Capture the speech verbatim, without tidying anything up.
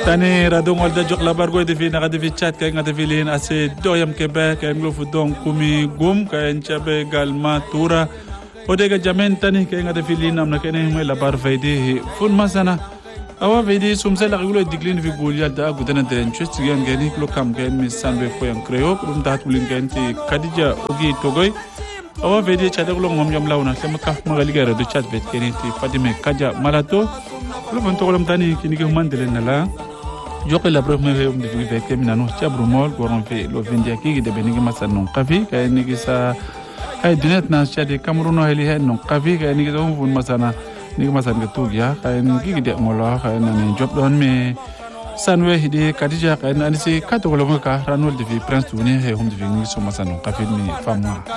tani radong walda jok labar go de fi na de fi chat kay ngade fi lin ase doyam kebe kay nglo fu dong kumi gum kay chabe galma tura odega jamen tani kay ngade fi lin amna kene me labar faydi fun masana awa faydi sumsa la gulo diglin fi golia da gudana de chest yan gani klo kam kay mi sanbe ko yan creo dum dat bulin ganti kadija ogi togoy awa faydi chade glo ngom yam lawna sama ka magali gara do chat bet kene ti fadime kaja malato lo bon to lam tani kini ke mandele nala joxe la preuve me um de fi ke minano chabru mol goron fi lo vindia ki de benigi masanon qafi kay nigi sa ay dinet na chade cameroun heli hen non qafi kay nigi do fun masana nigi masan ga tugia kay nigi de ngolo kay nani job don me sanwe hidi kadija kay nani si kato lo ka ranol de fi prince tuni he hum de fi ngi so masanon qafi mi famwa